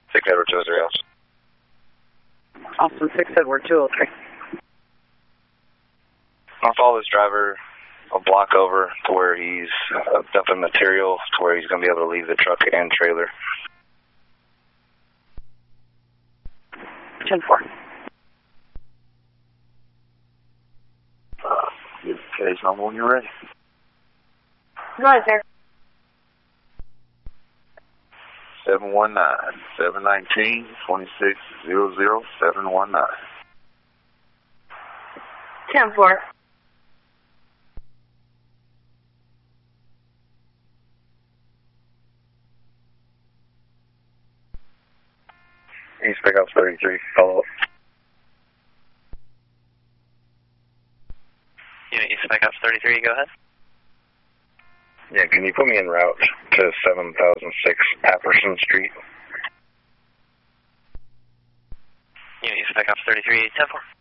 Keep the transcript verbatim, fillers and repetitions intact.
six Edward two oh three. Awesome, six Edward two oh three. I'll follow this driver a block over to where he's uh, dumping material to where he's going to be able to leave the truck and trailer. ten four. Uh, case number when you're ready. Go ahead, sir. seven one nine, seven one nine, two six zero zero, seven one nine. ten four. East Pickup thirty-three, follow up. Unit East Pickup thirty-three, go ahead. Yeah, can you put me en route to seven thousand six Apperson Street? Unit East Pickup thirty-three, ten four.